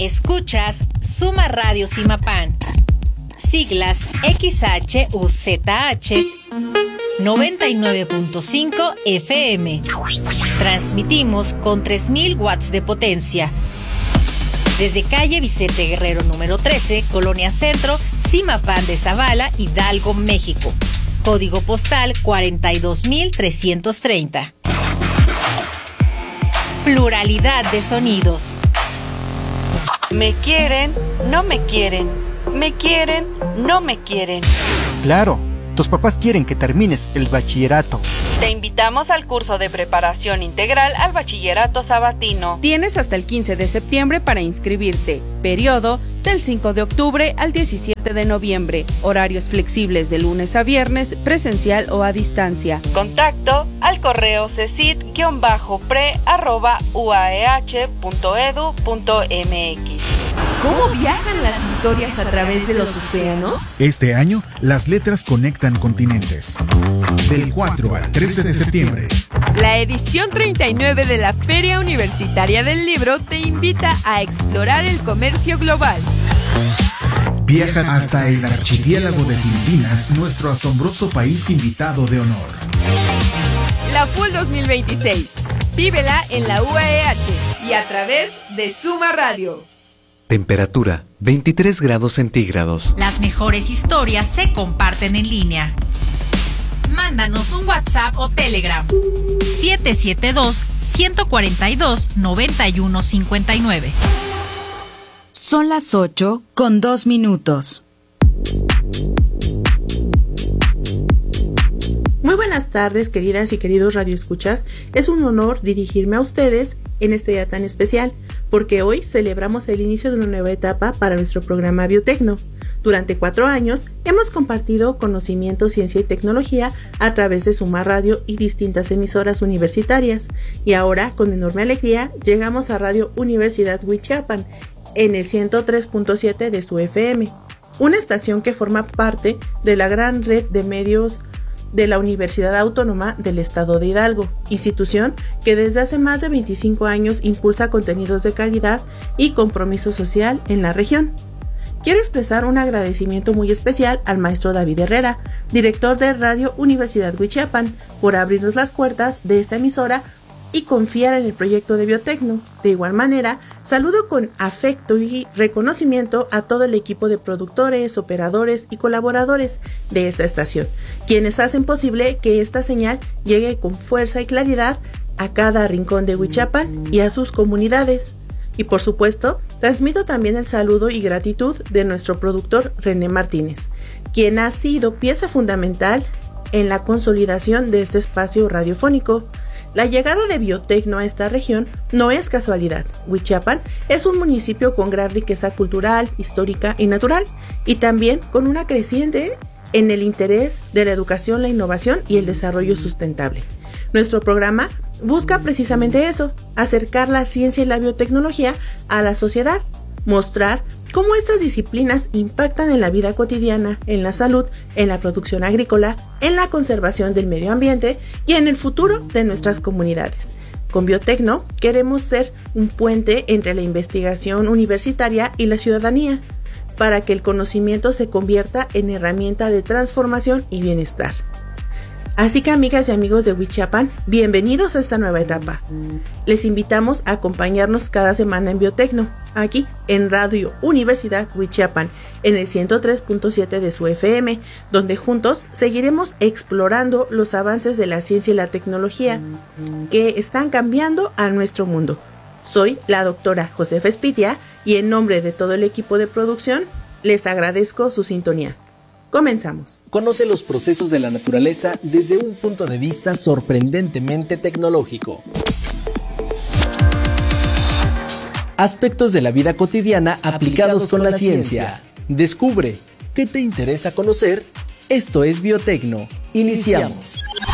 Escuchas Suma Radio Zimapán, siglas XHUZH 99.5 FM. Transmitimos con 3000 watts de potencia. Desde calle Vicente Guerrero número 13, Colonia Centro, Zimapán de Zavala, Hidalgo, México. Código postal 42330. Pluralidad de sonidos. Me quieren, no me quieren. Me quieren, no me quieren. Claro, tus papás quieren que termines el bachillerato. Te invitamos al curso de preparación integral al bachillerato sabatino. Tienes hasta el 15 de septiembre para inscribirte. Periodo del 5 de octubre al 17 de noviembre. Horarios flexibles de lunes a viernes, presencial o a distancia. Contacto al correo cesid-pre@uaeh.edu.mx. ¿Cómo viajan las historias a través de los océanos? Este año, las letras conectan continentes. Del 4 al 13 de septiembre. La edición 39 de la Feria Universitaria del Libro te invita a explorar el comercio global. Viaja hasta el archipiélago de Filipinas, nuestro asombroso país invitado de honor. La FUL 2026. Vívela en la UAEH y a través de Suma Radio. Temperatura 23 grados centígrados. Las mejores historias se comparten en línea. Mándanos un WhatsApp o Telegram 772-142-9159. Son las 8:02. Muy buenas tardes, queridas y queridos radioescuchas. Es un honor dirigirme a ustedes en este día tan especial, porque hoy celebramos el inicio de una nueva etapa para nuestro programa Biotecno. Durante 4 años hemos compartido conocimiento, ciencia y tecnología a través de Suma Radio y distintas emisoras universitarias. Y ahora, con enorme alegría, llegamos a Radio Universidad Huichapan en el 103.7 de su FM, una estación que forma parte de la gran red de medios de la Universidad Autónoma del Estado de Hidalgo, institución que desde hace más de 25 años impulsa contenidos de calidad y compromiso social en la región. Quiero expresar un agradecimiento muy especial al maestro David Herrera, director de Radio Universidad Huichapan, por abrirnos las puertas de esta emisora y confiar en el proyecto de Biotecno. De igual manera, saludo con afecto y reconocimiento a todo el equipo de productores, operadores y colaboradores de esta estación, quienes hacen posible que esta señal llegue con fuerza y claridad a cada rincón de Huichapan y a sus comunidades. Y por supuesto, transmito también el saludo y gratitud de nuestro productor René Martínez, quien ha sido pieza fundamental en la consolidación de este espacio radiofónico. La llegada de Biotecno a esta región no es casualidad. Huichapan es un municipio con gran riqueza cultural, histórica y natural, y también con una creciente en el interés de la educación, la innovación y el desarrollo sustentable. Nuestro programa busca precisamente eso, acercar la ciencia y la biotecnología a la sociedad, mostrar cómo estas disciplinas impactan en la vida cotidiana, en la salud, en la producción agrícola, en la conservación del medio ambiente y en el futuro de nuestras comunidades. Con Biotecno queremos ser un puente entre la investigación universitaria y la ciudadanía, para que el conocimiento se convierta en herramienta de transformación y bienestar. Así que, amigas y amigos de Huichapan, bienvenidos a esta nueva etapa. Les invitamos a acompañarnos cada semana en Biotecno, aquí en Radio Universidad Huichapan, en el 103.7 de su FM, donde juntos seguiremos explorando los avances de la ciencia y la tecnología que están cambiando a nuestro mundo. Soy la doctora Josefa Espitia y en nombre de todo el equipo de producción, les agradezco su sintonía. Comenzamos. Conoce los procesos de la naturaleza desde un punto de vista sorprendentemente tecnológico. Aspectos de la vida cotidiana aplicados con la ciencia. Descubre qué te interesa conocer. Esto es Biotecno. Iniciamos.